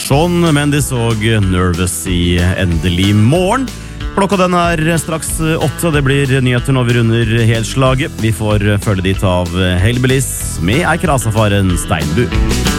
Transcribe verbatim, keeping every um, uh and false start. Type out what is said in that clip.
Shawn Mendes og Nervous i Endelig morgen. Klokka den er straks åtte, det blir nyheter når vi runder helslaget. Vi får følge dit av Hellbillies med ei krasafaren Steinbu.